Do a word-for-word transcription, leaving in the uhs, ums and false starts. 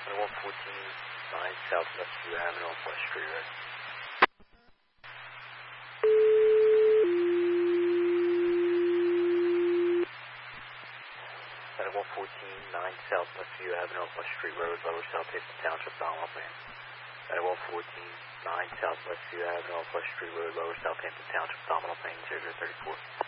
at one fourteen nine Southwest View Avenue off West Street Road. At one fourteen nine Southwest View Avenue off West Street Road, Lower Southampton Township, Donald Plain. At one fourteen nine Southwest View Avenue off West Street Road, Lower Southampton Township, Domino Plain, zero zero three four.